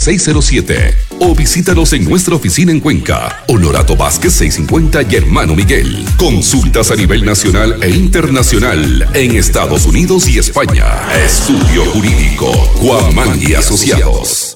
3607 o visítanos en nuestra oficina en Cuenca, Honorato Vázquez 650 y Hermano Miguel. Consultas a nivel nacional e internacional en Estados Unidos y España. Estudio Jurídico Juan Mangui Asociados.